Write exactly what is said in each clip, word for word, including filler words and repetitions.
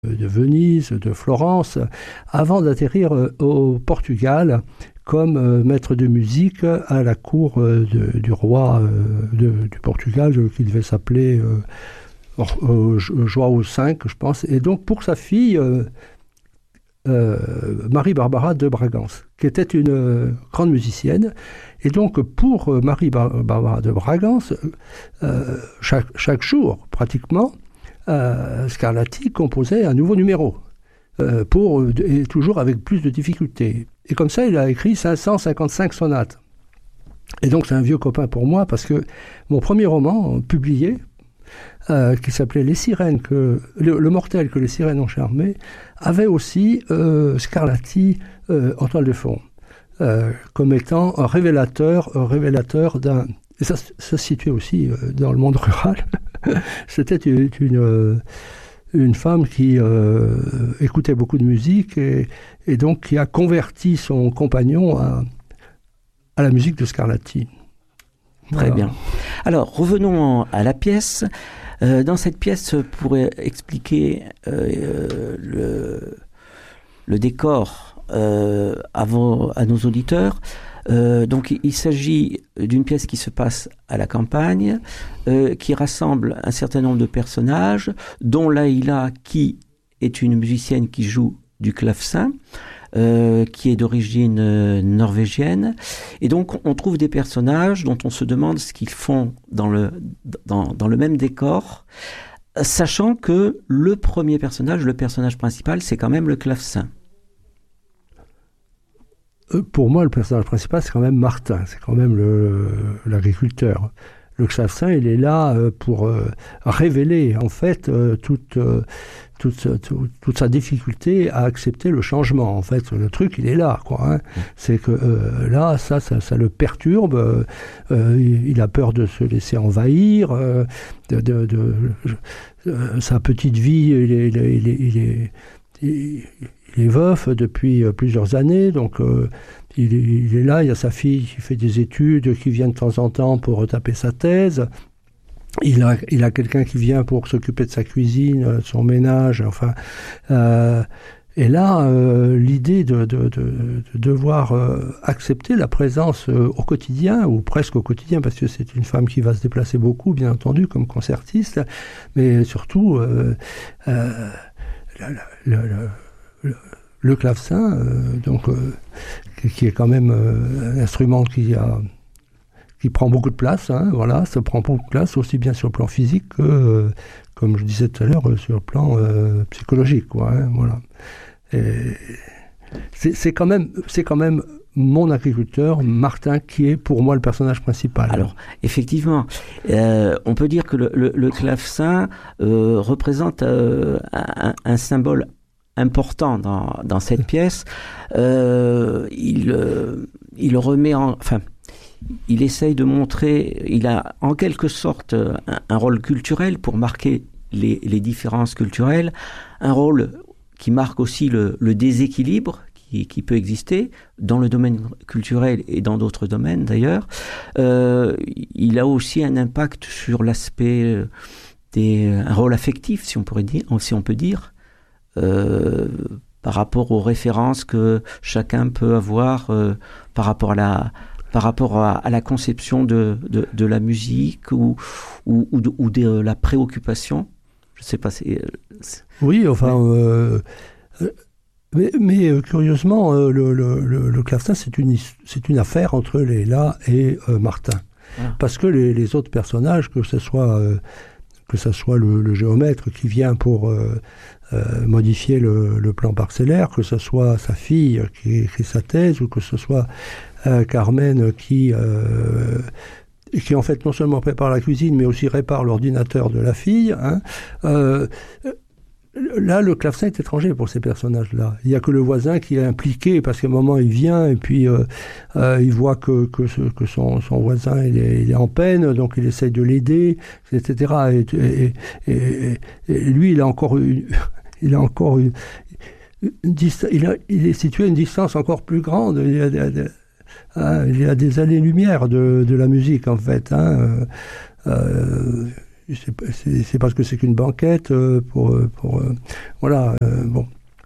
de Venise, de Florence, avant d'atterrir au Portugal comme euh, maître de musique à la cour euh, de, du roi euh, de, du Portugal, qui devait s'appeler euh, euh, João cinq, je pense, et donc pour sa fille, euh, euh, Marie-Barbara de Bragança, qui était une euh, grande musicienne. Et donc pour euh, Marie-Barbara de Bragança, euh, chaque, chaque jour, pratiquement, euh, Scarlatti composait un nouveau numéro. Euh, pour, et toujours avec plus de difficultés. Et comme ça, il a écrit cinq cent cinquante-cinq sonates. Et donc, c'est un vieux copain pour moi, parce que mon premier roman, publié, euh, qui s'appelait Les Sirènes, que, le, le mortel que les sirènes ont charmé, avait aussi euh, Scarlatti euh, en toile de fond, euh, comme étant un révélateur, un révélateur d'un... Et ça, ça se situait aussi euh, dans le monde rural. C'était une... une euh, une femme qui euh, écoutait beaucoup de musique et, et donc qui a converti son compagnon à, à la musique de Scarlatti. Très voilà. Bien. Alors, revenons à la pièce. Euh, dans cette pièce, pour expliquer euh, le, le décor euh, avant, à nos auditeurs, Euh, donc il s'agit d'une pièce qui se passe à la campagne, euh, qui rassemble un certain nombre de personnages, dont Laila, qui est une musicienne qui joue du clavecin, euh, qui est d'origine euh, norvégienne. Et donc on trouve des personnages dont on se demande ce qu'ils font dans le, dans, dans le même décor, sachant que le premier personnage, le personnage principal, c'est quand même le clavecin. Pour moi, le personnage principal, c'est quand même Martin, c'est quand même le, l'agriculteur. Le clavecin, il est là pour révéler, en fait, toute, toute, toute, toute sa difficulté à accepter le changement. En fait, le truc, il est là, quoi. Hein. C'est que euh, là, ça, ça, ça le perturbe. Euh, il a peur de se laisser envahir. Euh, de, de, de, de, sa petite vie, il est... Il est, il est, il est il, Il est veuf depuis plusieurs années, donc euh, il, est, il est là, il y a sa fille qui fait des études, qui vient de temps en temps pour retaper sa thèse. Il a, il a quelqu'un qui vient pour s'occuper de sa cuisine, de son ménage, enfin... Euh, et là, euh, l'idée de, de, de, de devoir euh, accepter la présence euh, au quotidien, ou presque au quotidien, parce que c'est une femme qui va se déplacer beaucoup, bien entendu, comme concertiste, mais surtout... Euh, euh, la, la, la, la, Le, le clavecin, euh, donc, euh, qui, qui est quand même euh, un instrument qui, a, qui prend beaucoup de place, hein, voilà, ça prend beaucoup de place, aussi bien sur le plan physique que, euh, comme je disais tout à l'heure, sur le plan euh, psychologique, quoi, hein, voilà. Et c'est, c'est, quand même, c'est quand même mon agriculteur, Martin, qui est pour moi le personnage principal. Alors, effectivement, euh, on peut dire que le, le, le clavecin euh, représente euh, un, un symbole important dans, dans cette pièce. Euh, il, euh, il remet en... Enfin, il essaye de montrer... Il a en quelque sorte un, un rôle culturel pour marquer les, les différences culturelles, un rôle qui marque aussi le, le déséquilibre qui, qui peut exister dans le domaine culturel et dans d'autres domaines d'ailleurs. Euh, il a aussi un impact sur l'aspect des... un rôle affectif, si on pourrait dire, si on peut dire. Euh, par rapport aux références que chacun peut avoir euh, par rapport à la par rapport à, à la conception de, de, de la musique ou ou, ou, de, ou de la préoccupation. Je sais pas. C'est, c'est... Oui, enfin, ouais. euh, mais, mais euh, curieusement, euh, le, le, le, le clavecin, c'est une c'est une affaire entre Laila et euh, Martin, ah. Parce que les, les autres personnages, que ce soit euh, que ce soit le, le géomètre qui vient pour euh, Euh, modifier le, le plan parcellaire, que ce soit sa fille qui écrit sa thèse, ou que ce soit euh, Carmen qui, euh, qui en fait non seulement prépare la cuisine, mais aussi répare l'ordinateur de la fille. Hein. Euh, là, le clavecin est étranger pour ces personnages-là. Il n'y a que le voisin qui est impliqué, parce qu'à un moment, il vient et puis euh, euh, il voit que, que, ce, que son, son voisin il est, il est en peine, donc il essaye de l'aider, et cetera. Et, et, et, et lui, il a encore une... Il a encore une, une dist- il, a, il est situé à une distance encore plus grande. Il y a, il y a, il y a des années-lumière de, de la musique, en fait. Hein. Euh, c'est, c'est, c'est parce que c'est qu'une banquette euh, pour, pour euh, voilà, euh, bon.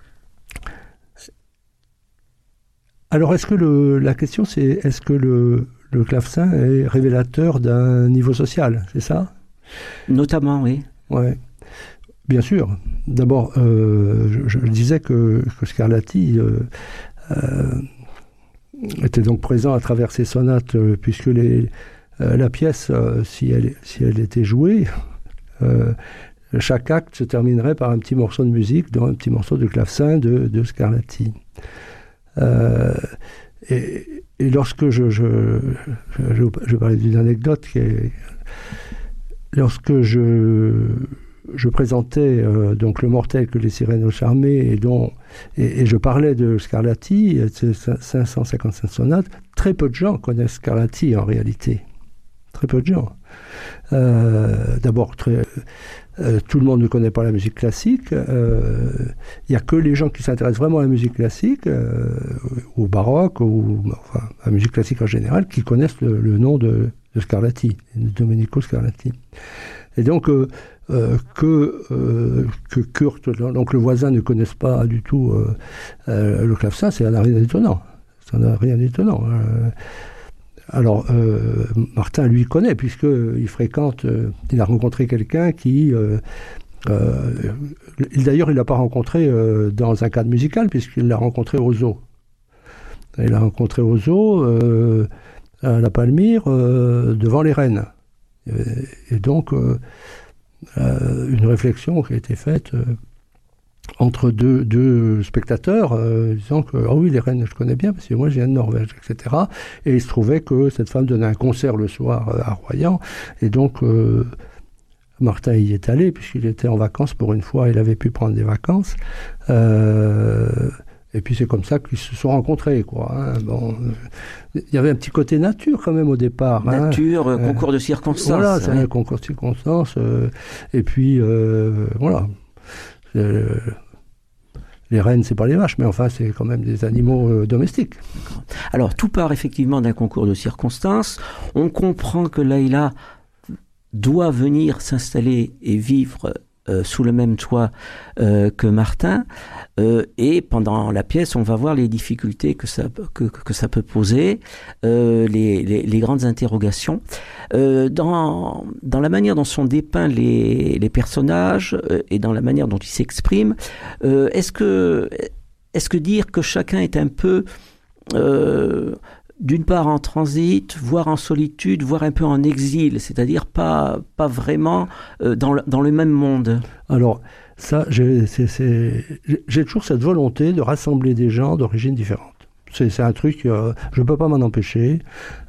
Alors, est-ce que le, la question, c'est est-ce que le, le clavecin est révélateur d'un niveau social, c'est ça? Notamment, oui. Ouais, bien sûr. D'abord, euh, je, je disais que, que Scarlatti euh, euh, était donc présent à travers ses sonates, euh, puisque les, euh, la pièce, euh, si, elle, si elle était jouée, euh, chaque acte se terminerait par un petit morceau de musique, dont un petit morceau de clavecin de, de Scarlatti. Euh, et, et lorsque je, je, je, je parlais d'une anecdote qui est, lorsque je, je présentais euh, donc Le Mortel que les sirènes ont charmé et, dont, et, et je parlais de Scarlatti, de cinq cent cinquante-cinq sonates, très peu de gens connaissent Scarlatti en réalité. Très peu de gens. Euh, d'abord, très, euh, tout le monde ne connaît pas la musique classique. Il euh, n'y a que les gens qui s'intéressent vraiment à la musique classique, euh, au baroque, ou enfin, à la musique classique en général, qui connaissent le, le nom de, de Scarlatti, de Domenico Scarlatti. Et donc, euh, euh, que, euh, que Kurt, donc le voisin, ne connaisse pas du tout euh, euh, le clavecin, ça n'a rien d'étonnant. Ça n'a rien d'étonnant. Euh, Alors, euh, Martin, lui, connaît, puisqu'il fréquente, euh, il a rencontré quelqu'un qui... Euh, euh, d'ailleurs, il ne l'a pas rencontré euh, dans un cadre musical, puisqu'il l'a rencontré au zoo. Il l'a rencontré au zoo, euh, à la Palmyre, euh, devant les rennes. Et, et donc, euh, euh, une réflexion qui a été faite... Euh, entre deux, deux spectateurs, euh, disant que ah oui, les rennes, je connais bien, parce que moi, je viens de Norvège, et cetera. Et il se trouvait que cette femme donnait un concert le soir euh, à Royan, et donc euh, Martin y est allé, puisqu'il était en vacances pour une fois, il avait pu prendre des vacances. Euh, et puis c'est comme ça qu'ils se sont rencontrés, quoi. Hein. Bon, il y avait un petit côté nature quand même au départ. Nature, hein. concours de circonstances. Voilà, c'est ouais. un concours de circonstances. Euh, et puis, euh, voilà. Euh, les rennes, c'est pas les vaches, mais enfin, c'est quand même des animaux euh, domestiques. Alors, tout part effectivement d'un concours de circonstances. On comprend que Layla doit venir s'installer et vivre euh, sous le même toit euh, que Martin. Euh, et pendant la pièce, on va voir les difficultés que ça, que, que ça peut poser, euh, les, les, les grandes interrogations. Euh, dans, dans la manière dont sont dépeints les, les personnages euh, et dans la manière dont ils s'expriment, euh, est-ce que, est-ce que dire que chacun est un peu, euh, d'une part en transit, voire en solitude, voire un peu en exil, c'est-à-dire pas, pas vraiment euh, dans, le, dans le même monde? Alors, ça, j'ai, c'est, c'est, j'ai toujours cette volonté de rassembler des gens d'origines différentes. C'est, c'est un truc, euh, je ne peux pas m'en empêcher.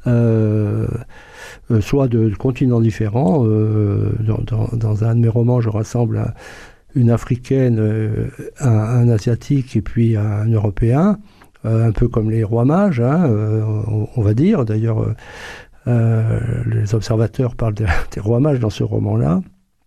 Euh, euh, soit de, de continents différents. Euh, dans, dans, dans un de mes romans, je rassemble un, une Africaine, euh, un, un Asiatique et puis un Européen, euh, un peu comme les rois mages, hein, euh, on, on va dire. D'ailleurs, euh, euh, les observateurs parlent des, des rois mages dans ce roman-là.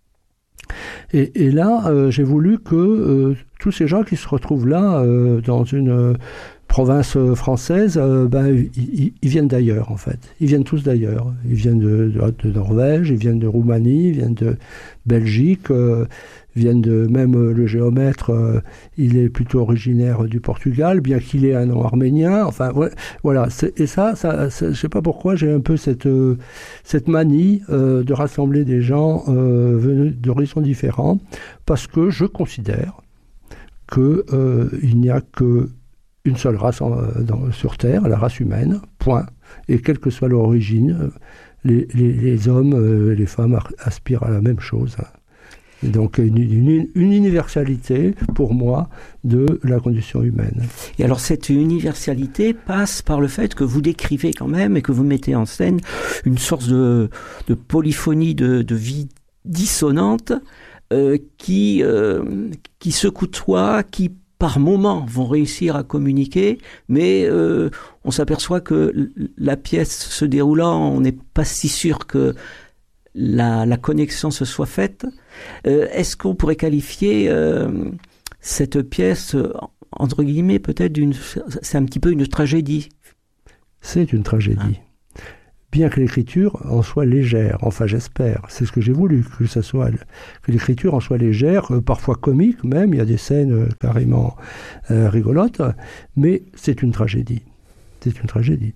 Et, et là, euh, j'ai voulu que euh, tous ces gens qui se retrouvent là, euh, dans une euh, province euh, française, euh, ben, ils, ils viennent d'ailleurs, en fait. Ils viennent tous d'ailleurs. Ils viennent de, de, de Norvège, ils viennent de Roumanie, ils viennent de Belgique, euh, ils viennent de... Même euh, le géomètre, euh, il est plutôt originaire du Portugal, bien qu'il ait un nom arménien. Enfin, ouais, voilà. C'est, et ça, ça c'est, je ne sais pas pourquoi, j'ai un peu cette, euh, cette manie euh, de rassembler des gens euh, venus d'horizons différents, parce que je considère qu'il euh, n'y a que une seule race en, dans, sur Terre, la race humaine, point. Et quelle que soit leur origine, les, les, les hommes, euh, les femmes aspirent à la même chose. Et donc une, une, une universalité, pour moi, de la condition humaine. Et alors cette universalité passe par le fait que vous décrivez quand même et que vous mettez en scène une sorte de, de polyphonie de, de vie dissonante euh, qui, euh, qui se côtoient, qui par moments vont réussir à communiquer, mais euh, on s'aperçoit que la pièce se déroulant, on n'est pas si sûr que la, la connexion se soit faite. Euh, est-ce qu'on pourrait qualifier euh, cette pièce, entre guillemets, peut-être d'une... C'est un petit peu une tragédie. C'est une tragédie. Hein? bien que l'écriture en soit légère. Enfin, j'espère. C'est ce que j'ai voulu, que ça soit, que l'écriture en soit légère, euh, parfois comique même. Il y a des scènes euh, carrément euh, rigolotes, mais c'est une tragédie. C'est une tragédie.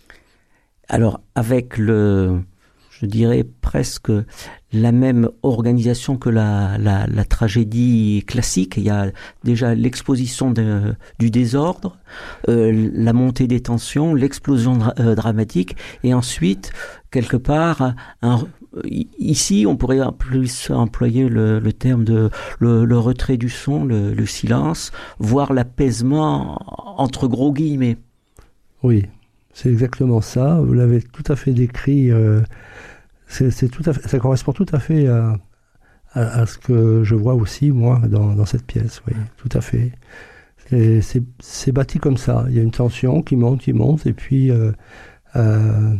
Alors, avec le, je dirais presque la même organisation que la, la, la tragédie classique, il y a déjà l'exposition de, du désordre, euh, la montée des tensions, l'explosion dra- euh, dramatique, et ensuite, quelque part, un, ici, on pourrait plus employer le, le terme de le, le retrait du son, le, le silence, voire l'apaisement entre gros guillemets. Oui. C'est exactement ça. Vous l'avez tout à fait décrit. Euh, c'est, c'est tout à fait, ça correspond tout à fait à, à, à ce que je vois aussi, moi, dans, dans cette pièce. Oui, tout à fait. Et c'est, c'est bâti comme ça. Il y a une tension qui monte, qui monte, et puis euh, euh,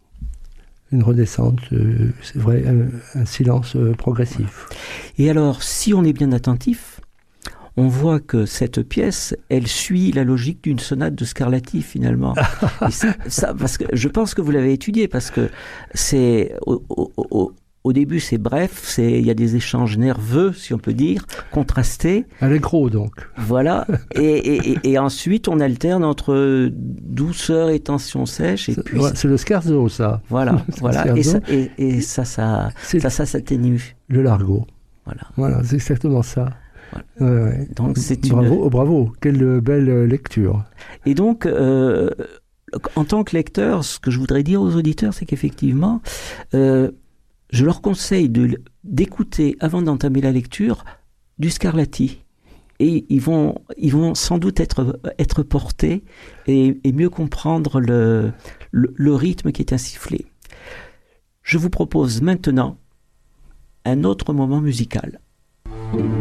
une redescente. Euh, c'est vrai, un, un silence euh, progressif. Et alors, si on est bien attentif, on voit que cette pièce, elle suit la logique d'une sonate de Scarlatti, finalement. Et ça, ça, parce que je pense que vous l'avez étudié, parce que c'est au, au, au, au début, c'est bref, c'est il y a des échanges nerveux, si on peut dire, contrastés. Allegro, donc. Voilà. Et, et, et, et ensuite, on alterne entre douceur et tension sèche. Et c'est, puis, ouais, c'est le scherzo, ça. Voilà, voilà. Et ça, et, et ça, ça, c'est ça, ça s'atténue. Le largo. Voilà. Voilà, c'est exactement ça. Voilà. Ouais, ouais. Donc c'est bravo, une... bravo, quelle belle lecture. Et donc, euh, en tant que lecteur, ce que je voudrais dire aux auditeurs, c'est qu'effectivement, euh, je leur conseille de, d'écouter, avant d'entamer la lecture, du Scarlatti. Et ils vont, ils vont sans doute être, être portés et, et mieux comprendre le, le, le rythme qui est insufflé. Je vous propose maintenant un autre moment musical.